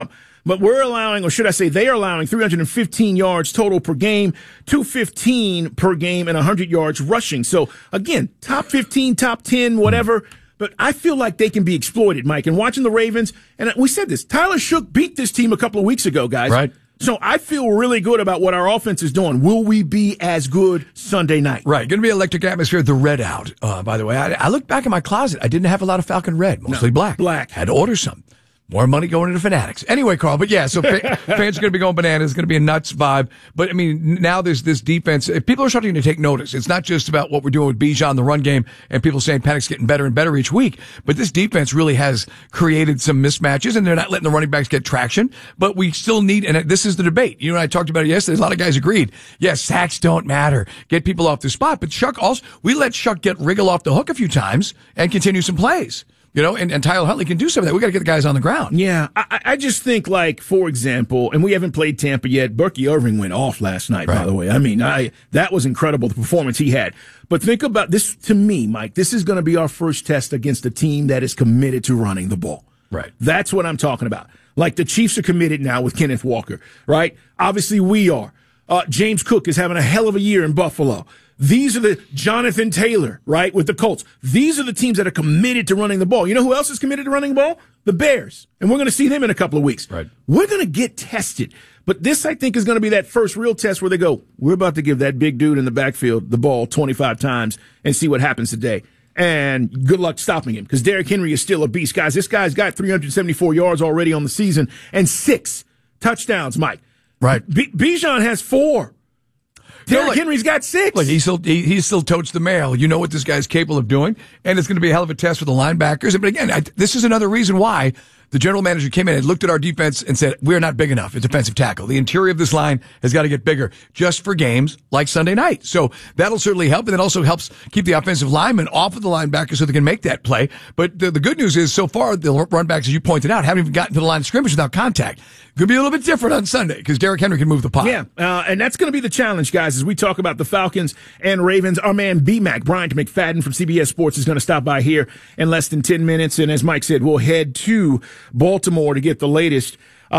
But we're allowing, or should I say they are allowing 315 yards total per game, 215 per game, and 100 yards rushing. So, again, top 15, top 10, whatever. But I feel like they can be exploited, Mike. And watching the Ravens, and we said this, Tyler Shook beat this team a couple of weeks ago, guys. Right. So I feel really good about what our offense is doing. Will we be as good Sunday night? Right. Going to be electric atmosphere. The red out, by the way. I looked back in my closet. I didn't have a lot of Falcon red, mostly black. Black. Had to order some. More money going into Fanatics. Anyway, Carl, but yeah, so fans are going to be going bananas. It's going to be a nuts vibe. But, I mean, now there's this defense. People are starting to take notice. It's not just about what we're doing with Bijan, the run game, and people saying Panic's getting better and better each week. But this defense really has created some mismatches, and they're not letting the running backs get traction. But we still need, and this is the debate. You and I talked about it yesterday. A lot of guys agreed. Yes, sacks don't matter. Get people off the spot. But Shuck also, we let Shuck get Riggle off the hook a few times and continue some plays. You know, and Tyler Huntley can do some of that. We got to get the guys on the ground. Yeah, I just think, like, for example, and we haven't played Tampa yet. Berkey Irving went off last night, by the way. I mean, that was incredible, the performance he had. But think about this, to me, Mike, this is going to be our first test against a team that is committed to running the ball. Right. That's what I'm talking about. Like, the Chiefs are committed now with Kenneth Walker, right? Obviously, we are. James Cook is having a hell of a year in Buffalo. These are the Jonathan Taylor, right, with the Colts. These are the teams that are committed to running the ball. You know who else is committed to running the ball? The Bears. And we're going to see them in a couple of weeks. Right. We're going to get tested. But this, I think, is going to be that first real test where they go, we're about to give that big dude in the backfield the ball 25 times and see what happens today. And good luck stopping him, because Derrick Henry is still a beast. Guys, this guy's got 374 yards already on the season and 6 touchdowns, Mike. Right. Bijan has 4. Derrick Henry's got 6. Look, he still totes the mail. You know what this guy's capable of doing, and it's going to be a hell of a test for the linebackers. But again, this is another reason why the general manager came in and looked at our defense and said, we're not big enough at defensive tackle. The interior of this line has got to get bigger just for games like Sunday night. So that'll certainly help, and it also helps keep the offensive linemen off of the linebackers so they can make that play. But the good news is, so far, the run backs, as you pointed out, haven't even gotten to the line of scrimmage without contact. Could be a little bit different on Sunday because Derrick Henry can move the pile. Yeah, and that's going to be the challenge, guys, as we talk about the Falcons and Ravens. Our man B-Mac, Brian McFadden from CBS Sports, is going to stop by here in less than 10 minutes. And as Mike said, we'll head to Baltimore to get the latest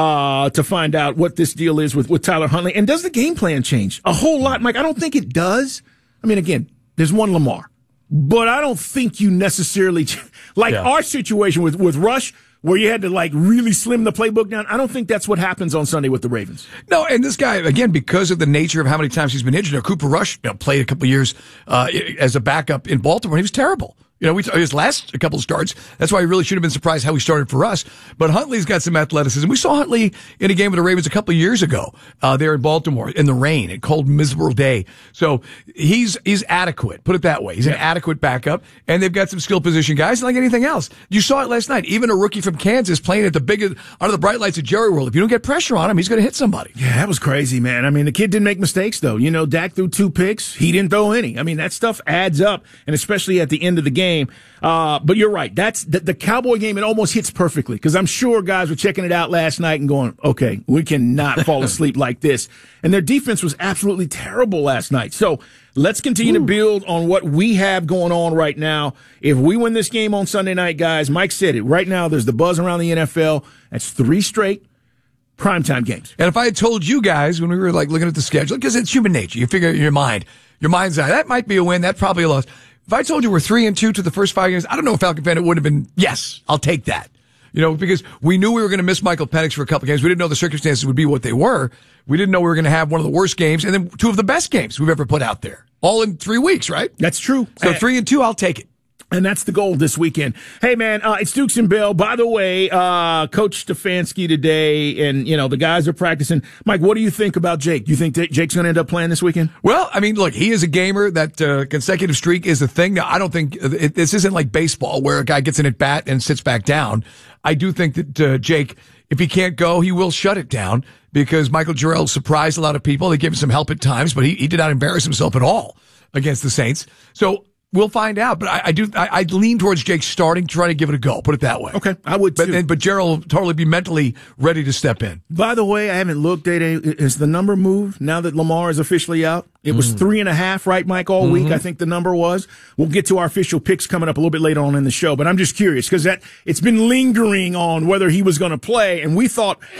to find out what this deal is with Tyler Huntley. And does the game plan change? A whole lot, Mike. I don't think it does. I mean, again, there's one Lamar. But I don't think you necessarily, our situation with Rush, where you had to, really slim the playbook down. I don't think that's what happens on Sunday with the Ravens. No, and this guy, again, because of the nature of how many times he's been injured, Cooper Rush played a couple of years as a backup in Baltimore. He was terrible. His last couple of starts, that's why he really should have been surprised how he started for us. But Huntley's got some athleticism. We saw Huntley in a game with the Ravens a couple of years ago, there in Baltimore, in the rain, a cold, miserable day. So he's adequate, put it that way. He's an adequate backup, and they've got some skill position guys like anything else. You saw it last night. Even a rookie from Kansas playing at under the bright lights of Jerry World. If you don't get pressure on him, he's going to hit somebody. Yeah, that was crazy, man. I mean, the kid didn't make mistakes, though. Dak threw 2 picks. He didn't throw any. I mean, that stuff adds up, and especially at the end of the game. But you're right. That's the Cowboy game. It almost hits perfectly, because I'm sure guys were checking it out last night and going, okay, we cannot fall asleep like this. And their defense was absolutely terrible last night. So let's continue to build on what we have going on right now. If we win this game on Sunday night, guys, Mike said it. Right now, there's the buzz around the NFL. That's 3 straight primetime games. And if I had told you guys when we were looking at the schedule, because it's human nature, you figure in your mind's eye, that might be a win, that probably a loss. If I told you we're 3-2 to the first 5 games, I don't know if Falcon fan, it would have been, yes, I'll take that. Because we knew we were going to miss Michael Penix for a couple games. We didn't know the circumstances would be what they were. We didn't know we were going to have one of the worst games and then 2 of the best games we've ever put out there. All in 3 weeks, right? That's true. So 3-2, I'll take it. And that's the goal this weekend. Hey, man, it's Dukes and Bell. By the way, Coach Stefanski today, and, the guys are practicing. Mike, what do you think about Jake? Do you think Jake's going to end up playing this weekend? Well, I mean, look, he is a gamer. That consecutive streak is a thing. Now, I don't think this isn't like baseball where a guy gets an at-bat and sits back down. I do think that Jake, if he can't go, he will shut it down, because Michael Jarrell surprised a lot of people. They gave him some help at times, but he did not embarrass himself at all against the Saints. So We'll find out, but I lean towards Jake starting, trying to give it a go. Put it that way. Okay, I would too. But Gerald will totally be mentally ready to step in. By the way, I haven't looked at it. Is the number moved now that Lamar is officially out? It was 3.5, right, Mike, all week, I think the number was. We'll get to our official picks coming up a little bit later on in the show, but I'm just curious because it's been lingering on whether he was going to play, and we thought